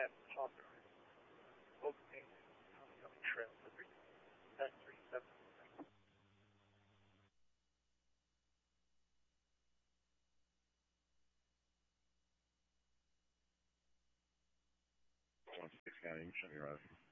that popular. Opening trail delivery. That's 37. County, you should be right.